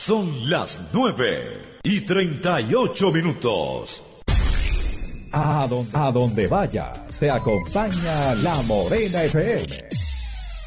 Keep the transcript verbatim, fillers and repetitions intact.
Son las nueve y treinta y ocho minutos. A donde, a donde vaya, se acompaña La Morena F M.